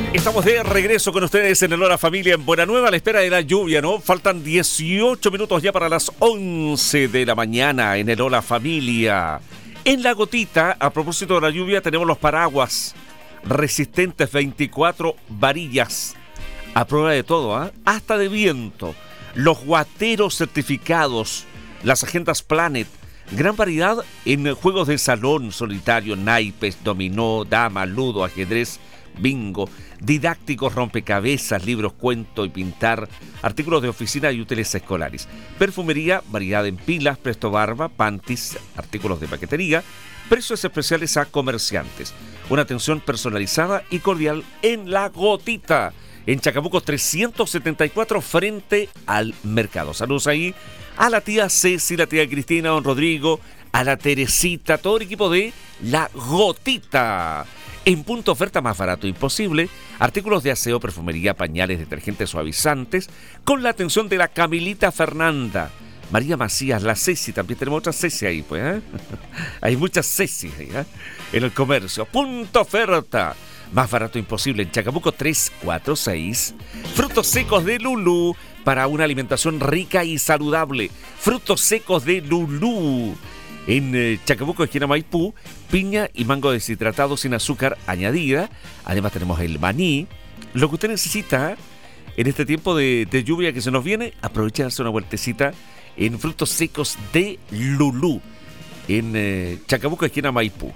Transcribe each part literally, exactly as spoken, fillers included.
Estamos de regreso con ustedes en el Hora Familia en Buena Nueva, a la espera de la lluvia, ¿no? Faltan dieciocho minutos ya para las once de la mañana en el Hora Familia. En La Gotita, a propósito de la lluvia, tenemos los paraguas resistentes veinticuatro varillas. A prueba de todo, ¿eh? Hasta de viento. Los guateros certificados, las agendas Planet. Gran variedad en juegos de salón, solitario, naipes, dominó, dama, ludo, ajedrez, bingo, didácticos, rompecabezas, libros, cuento y pintar, artículos de oficina y útiles escolares. Perfumería, variedad en pilas, presto barba, panties, artículos de paquetería, precios especiales a comerciantes. Una atención personalizada y cordial en La Gotita, en Chacabuco trescientos setenta y cuatro, frente al mercado. Saludos ahí a la tía Ceci, la tía Cristina, don Rodrigo, a la Teresita, todo el equipo de La Gotita. En punto oferta más barato imposible, artículos de aseo, perfumería, pañales, detergentes, suavizantes, con la atención de la Camilita Fernanda, María Macías, la Ceci, también tenemos otra Ceci ahí, pues, ¿eh? Hay muchas Ceci ahí, ¿eh? En el comercio. Punto oferta, más barato imposible, en Chacabuco trescientos cuarenta y seis, frutos secos de Lulú, para una alimentación rica y saludable, frutos secos de Lulú. En eh, Chacabuco, esquina Maipú, piña y mango deshidratado sin azúcar añadida. Además tenemos el maní. Lo que usted necesita en este tiempo de, de lluvia que se nos viene, aprovecharse una vueltecita en frutos secos de Lulú. En eh, Chacabuco, esquina Maipú.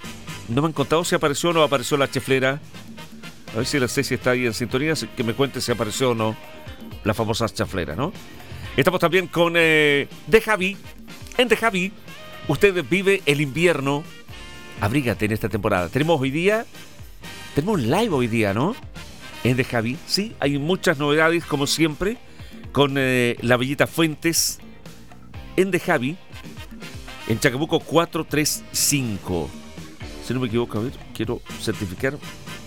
No me han contado si apareció o no apareció la cheflera. A ver si la Ceci está ahí en sintonía, que me cuente si apareció o no la famosa chaflera, ¿no? Estamos también con eh, De Javi. En De Javi, usted vive el invierno, abrígate en esta temporada. Tenemos hoy día, tenemos un live hoy día, ¿no? En De Javi, sí, hay muchas novedades, como siempre, con eh, la Bellita Fuentes, en De Javi, en Chacabuco cuatrocientos treinta y cinco. Si no me equivoco, a ver, quiero certificar.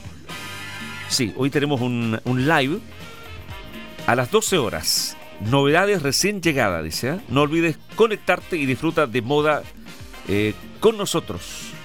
Sí, hoy tenemos un, un live a las doce horas. Novedades recién llegadas, dice, ¿eh? No olvides conectarte y disfruta de moda eh, con nosotros.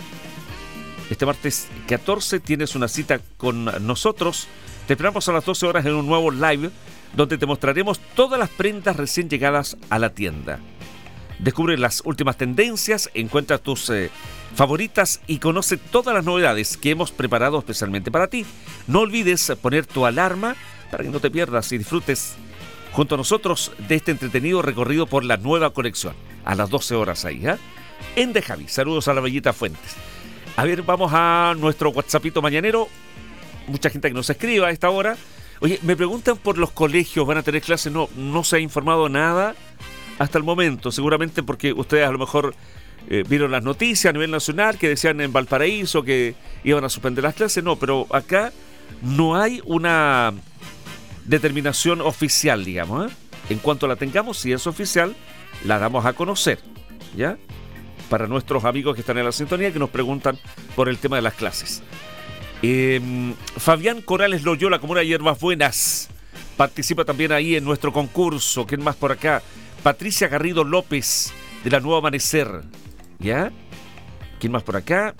Este martes catorce tienes una cita con nosotros. Te esperamos a las doce horas en un nuevo live donde te mostraremos todas las prendas recién llegadas a la tienda. Descubre las últimas tendencias, encuentra tus eh, favoritas y conoce todas las novedades que hemos preparado especialmente para ti. No olvides poner tu alarma para que no te pierdas y disfrutes junto a nosotros de este entretenido recorrido por la nueva colección. A las doce horas ahí, ¿eh? En De Javi. Saludos a la Bellita Fuentes. A ver, vamos a nuestro WhatsAppito mañanero. Mucha gente que nos escriba a esta hora. Oye, me preguntan por los colegios, ¿van a tener clases? No, no se ha informado nada hasta el momento. Seguramente porque ustedes a lo mejor eh, vieron las noticias a nivel nacional que decían en Valparaíso que iban a suspender las clases. No, pero acá no hay una determinación oficial, digamos, ¿eh? En cuanto la tengamos, si es oficial, la damos a conocer, ¿ya? Para nuestros amigos que están en la sintonía que nos preguntan por el tema de las clases. Eh, Fabián Corales Loyola, Comuna de Hierbas Buenas, participa también ahí en nuestro concurso. ¿Quién más por acá? Patricia Garrido López, de la Nuevo Amanecer, ¿ya? ¿Quién más por acá?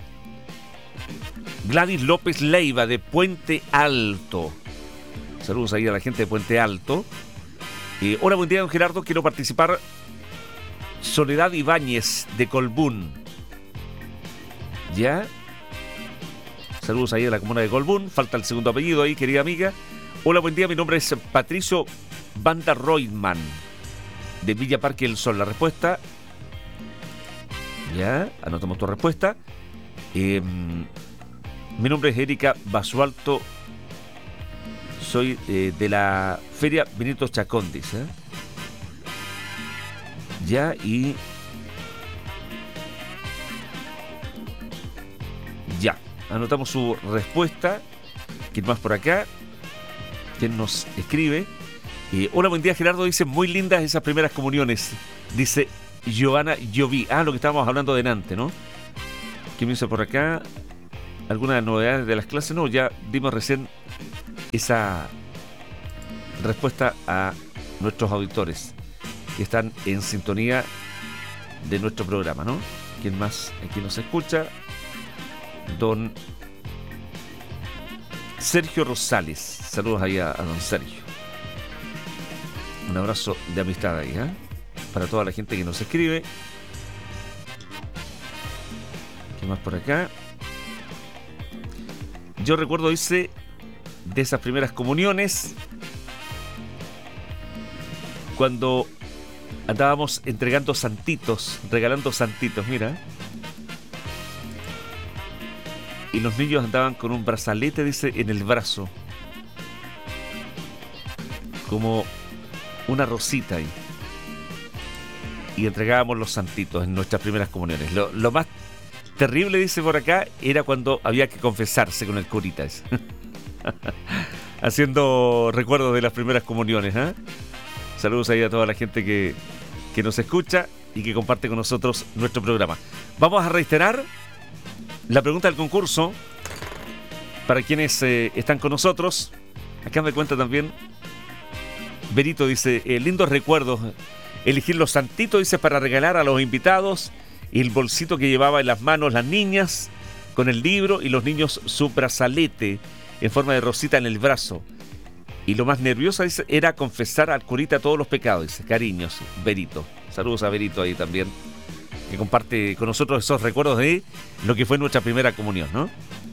Gladys López Leiva, de Puente Alto. Saludos ahí a la gente de Puente Alto. Eh, hola, buen día, don Gerardo. Quiero participar. Soledad Ibáñez, de Colbún. ¿Ya? Saludos ahí a la comuna de Colbún. Falta el segundo apellido ahí, querida amiga. Hola, buen día. Mi nombre es Patricio Banda Reutemann, de Villa Parque del Sol. La respuesta. Ya, anotamos tu respuesta. Eh, mi nombre es Erika Basualto. Soy eh, de la Feria Benito Chacón, dice. ¿eh? Ya, y... Ya, anotamos su respuesta. ¿Quién más por acá? ¿Quién nos escribe? Eh, hola, buen día, Gerardo. Dice, muy lindas esas primeras comuniones. Dice Giovanna Lloví. Ah, lo que estábamos hablando delante, ¿no? ¿Quién me dice por acá? ¿Algunas novedades de las clases? No, ya dimos recién esa respuesta a nuestros auditores que están en sintonía de nuestro programa, ¿no? ¿Quién más aquí nos escucha? Don Sergio Rosales. Saludos ahí a, a don Sergio. Un abrazo de amistad ahí, ¿eh? Para toda la gente que nos escribe. ¿Qué más por acá? Yo recuerdo, dice, de esas primeras comuniones, cuando andábamos entregando santitos, regalando santitos, mira. Y los niños andaban con un brazalete, dice, en el brazo. Como una rosita ahí. Y entregábamos los santitos en nuestras primeras comuniones. Lo, lo más terrible, dice por acá, era cuando había que confesarse con el curita. Haciendo recuerdos de las primeras comuniones, ¿eh? Saludos ahí a toda la gente que, que nos escucha y que comparte con nosotros nuestro programa. Vamos a reiterar la pregunta del concurso para quienes eh, están con nosotros. Acá me cuenta también Berito, dice, eh, lindos recuerdos. Elegir los santitos, dice, para regalar a los invitados. Y el bolsito que llevaba en las manos las niñas con el libro y los niños su brazalete en forma de rosita en el brazo. Y lo más nerviosa, dice, era confesar al curita todos los pecados, dice. Cariños, Berito. Saludos a Berito ahí también, que comparte con nosotros esos recuerdos de lo que fue nuestra primera comunión, ¿no?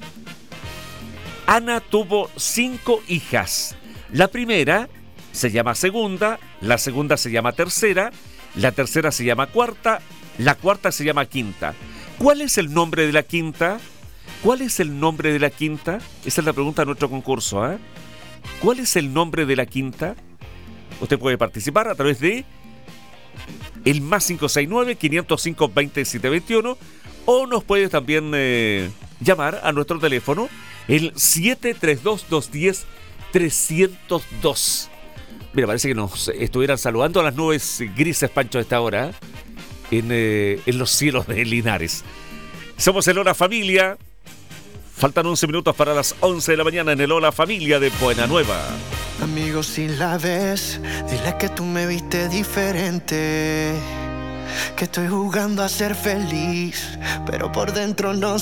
Ana tuvo cinco hijas. La primera se llama segunda, la segunda se llama tercera, la tercera se llama cuarta, la cuarta se llama quinta. ¿Cuál es el nombre de la quinta? ¿Cuál es el nombre de la quinta? Esa es la pregunta de nuestro concurso, ¿eh? ¿Cuál es el nombre de la quinta? Usted puede participar a través de el más cinco seis nueve, quinientos cinco, veintisiete veintiuno, o nos puede también eh, llamar a nuestro teléfono el siete tres dos, dos uno cero, tres cero dos. Mira, parece que nos estuvieran saludando a las nubes grises, Pancho, a esta hora, en, eh, en los cielos de Linares. Somos el Hola Familia. Faltan once minutos para las once de la mañana en el Hola Familia de Buena Nueva. Amigo, si la ves, dile que tú me viste diferente, que estoy jugando a ser feliz, pero por dentro no